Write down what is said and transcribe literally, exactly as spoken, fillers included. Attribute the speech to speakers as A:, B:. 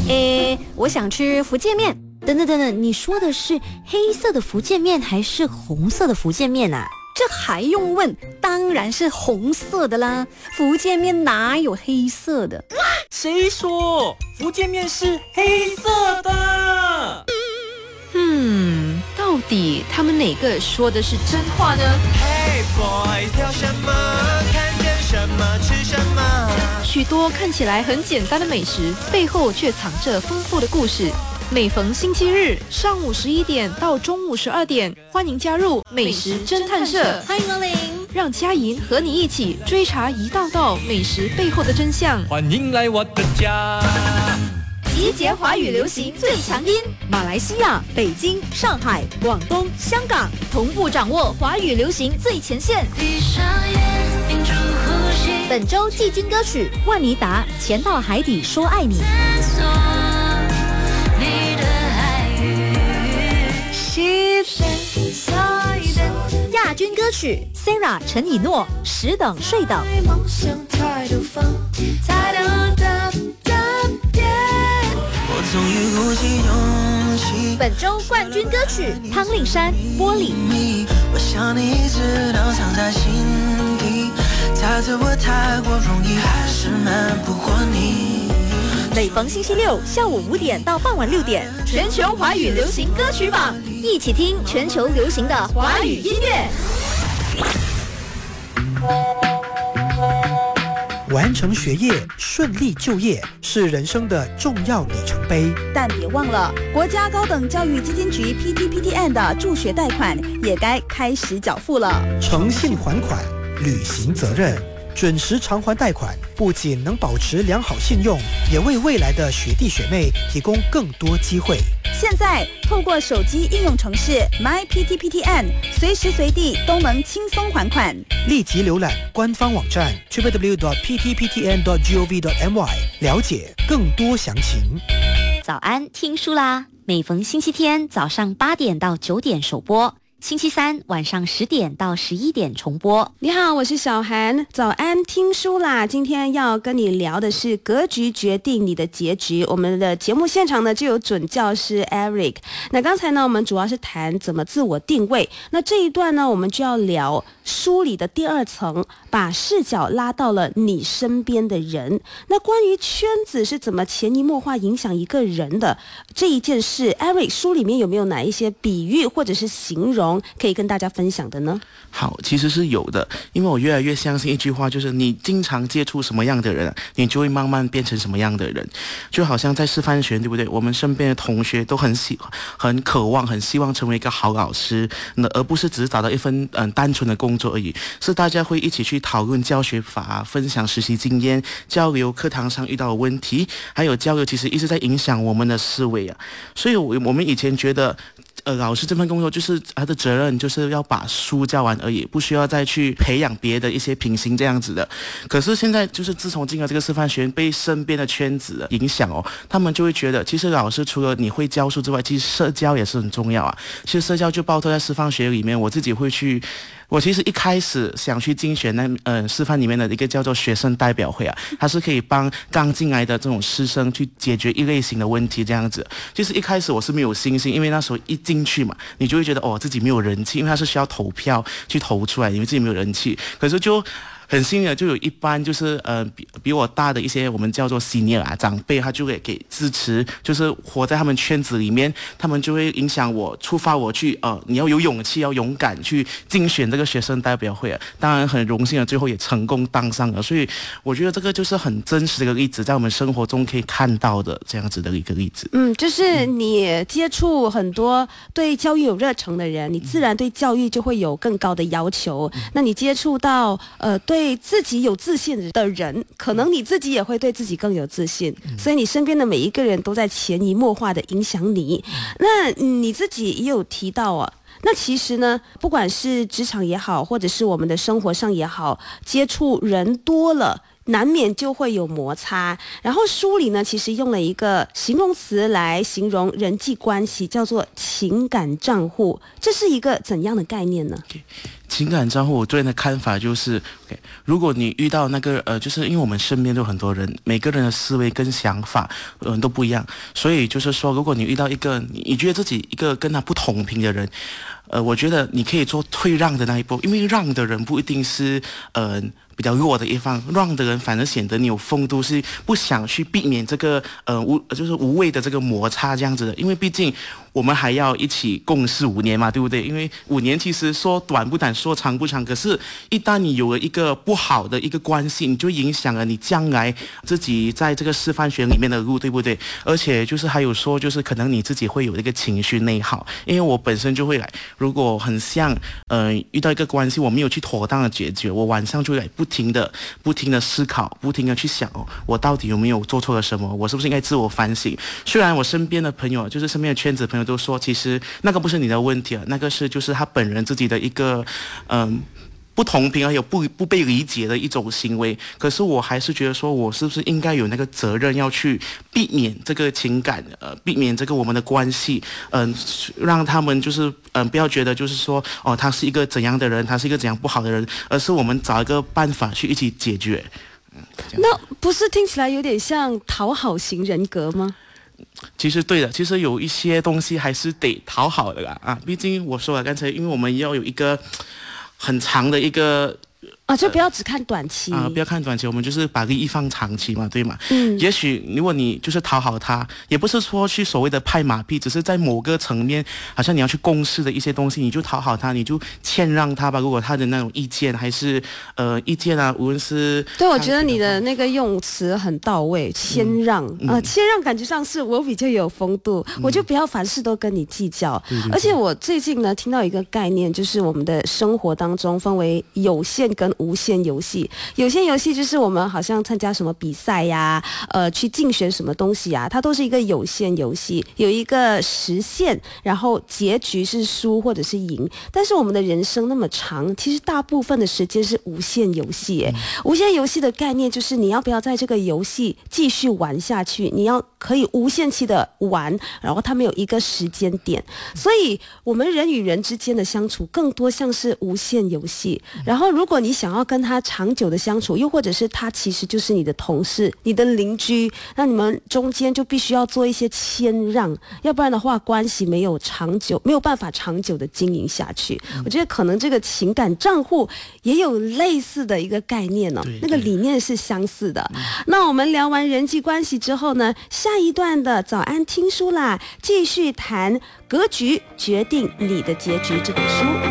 A: 诶，我想吃福建面。等等等等，你说的是黑色的福建面还是红色的福建面啊？
B: 这还用问？当然是红色的啦！福建面哪有黑色的？
C: 谁说福建面是黑色的？
D: 嗯，到底他们哪个说的是真话呢？
E: Hey boy， 挑什么？看见什么吃什么？
D: 许多看起来很简单的美食，背后却藏着丰富的故事。每逢星期日上午十一点到中午十二点，欢迎加入美食侦探社，
A: 欢迎光临，
D: 让佳莹和你一起追查一道道美食背后的真相。
C: 欢迎来我的家，
A: 集结华语流行最强音，马来西亚、北京、上海、广东、香港，同步掌握华语流行最前线。
F: 闭上眼，屏住呼吸。
A: 本周季军歌曲万妮达《潜到海底说爱你》。亚军歌曲 Sarah 陈以诺《十等睡等》。本周冠军歌曲汤令山《玻璃》。
E: 我想你一直都藏在心底，猜测我太过容易，还是瞒不过你。
A: 每逢星期六下午五点到傍晚六点，全球华语流行歌曲榜，一起听全球流行的华语音乐。
G: 完成学业，顺利就业是人生的重要里程碑，
H: 但别忘了，国家高等教育基金局 P T P T N 的助学贷款也该开始缴付了。
G: 诚信还款，履行责任。准时偿还贷款，不仅能保持良好信用，也为未来的学弟学妹提供更多机会。
H: 现在透过手机应用程式 My P T P T N， 随时随地都能轻松还款。
G: 立即浏览官方网站 double-u double-u double-u dot p t p t n dot gov dot m y 了解更多详情。
A: 早安，听书啦！每逢星期天早上八点到九点首播。星期三晚上十点到十一点重播。
B: 你好，我是小涵，早安听书啦！今天要跟你聊的是格局决定你的结局。我们的节目现场呢就有准教师 Eric。那刚才呢我们主要是谈怎么自我定位，那这一段呢我们就要聊书里的第二层，把视角拉到了你身边的人。那关于圈子是怎么潜移默化影响一个人的这一件事， Eric 书里面有没有哪一些比喻或者是形容可以跟大家分享的呢？
I: 好，其实是有的，因为我越来越相信一句话，就是你经常接触什么样的人，你就会慢慢变成什么样的人。就好像在师范学院，对不对？我们身边的同学都很喜、很渴望、很希望成为一个好老师，那而不是只是找到一份嗯单纯的工作而已。是大家会一起去讨论教学法，分享实习经验，交流课堂上遇到的问题，还有交流其实一直在影响我们的思维啊。所以，我我们以前觉得。呃，老师这份工作就是他的责任，就是要把书教完而已，不需要再去培养别的一些品行这样子的。可是现在就是自从进了这个师范学院，被身边的圈子影响哦，他们就会觉得，其实老师除了你会教书之外，其实社交也是很重要啊。其实社交就包括在师范学院里面，我自己会去。我其实一开始想去竞选那呃师范里面的一个叫做学生代表会啊，它是可以帮刚进来的这种师生去解决一类型的问题这样子。其实一开始我是没有信心，因为那时候一进去嘛，你就会觉得哦自己没有人气，因为它是需要投票去投出来，因为自己没有人气。可是就很幸运的，就有一班就是呃比比我大的一些我们叫做 senior 啊长辈，他就会给支持，就是活在他们圈子里面，他们就会影响我，触发我去呃你要有勇气，要勇敢去竞选这个学生代表会啊。当然很荣幸的，最后也成功当上了。所以我觉得这个就是很真实的一个例子，在我们生活中可以看到的这样子的一个例子。
B: 嗯，就是你接触很多对教育有热忱的人，你自然对教育就会有更高的要求。嗯、那你接触到呃对对自己有自信的人，可能你自己也会对自己更有自信，嗯、所以你身边的每一个人都在潜移默化的影响你。嗯、那你自己也有提到啊，那其实呢，不管是职场也好，或者是我们的生活上也好，接触人多了。难免就会有摩擦，然后书里呢，其实用了一个形容词来形容人际关系，叫做情感账户。这是一个怎样的概念呢？
I: Okay. 情感账户，我对人的看法就是 ，OK， 如果你遇到那个呃，就是因为我们身边都有很多人，每个人的思维跟想法嗯、呃、都不一样，所以就是说，如果你遇到一个你你觉得自己一个跟他不同频的人，呃，我觉得你可以做退让的那一步，因为让的人不一定是呃。比较弱的一方，让的人反而显得你有风度，是不想去避免这个呃无就是无谓的这个摩擦这样子的，因为毕竟我们还要一起共事五年嘛，对不对？因为五年其实说短不短，说长不长，可是一旦你有了一个不好的一个关系，你就影响了你将来自己在这个师范学里面的路，对不对？而且就是还有说，就是可能你自己会有一个情绪内耗，因为我本身就会来，如果很像呃遇到一个关系，我没有去妥当的解决，我晚上就会来不停的、不停的思考，不停的去想，哦，我到底有没有做错了什么？我是不是应该自我反省？虽然我身边的朋友，就是身边的圈子朋友都说，其实那个不是你的问题啊，那个是就是他本人自己的一个，嗯。不同频而有不不被理解的一种行为，可是我还是觉得说，我是不是应该有那个责任要去避免这个情感，呃，避免这个我们的关系，嗯、呃，让他们就是嗯、呃、不要觉得就是说，哦，他是一个怎样的人，他是一个怎样不好的人，而是我们找一个办法去一起解决。
B: 嗯、那不是听起来有点像讨好型人格吗？
I: 其实对的，其实有一些东西还是得讨好的啦啊，毕竟我说了刚才，因为我们要有一个很长的一个
B: 啊，就不要只看短期
I: 啊、呃，不要看短期，我们就是把利益放长期嘛，对吗？
B: 嗯，
I: 也许如果你就是讨好他，也不是说去所谓的拍马屁，只是在某个层面，好像你要去共事的一些东西，你就讨好他，你就谦让他吧。如果他的那种意见还是呃意见啊，无论是
B: 对，我觉得你的那个用词很到位，谦让啊、嗯呃，谦让感觉上是我比较有风度，嗯、我就不要凡事都跟你计较。对对对，而且我最近呢听到一个概念，就是我们的生活当中分为有限跟无限游戏。有限游戏就是我们好像参加什么比赛呀，呃，去竞选什么东西啊，它都是一个有限游戏，有一个时限，然后结局是输或者是赢。但是我们的人生那么长，其实大部分的时间是无限游戏耶。嗯、无限游戏的概念就是你要不要在这个游戏继续玩下去，你要可以无限期的玩，然后它没有一个时间点。所以我们人与人之间的相处更多像是无限游戏。然后如果你想要跟他长久的相处，又或者是他其实就是你的同事、你的邻居，那你们中间就必须要做一些谦让，要不然的话关系没有长久，没有办法长久的经营下去。嗯、我觉得可能这个情感账户也有类似的一个概念哦，那个理念是相似的。嗯、那我们聊完人际关系之后呢，下一段的早安听书啦，继续谈格局决定你的结局这本书。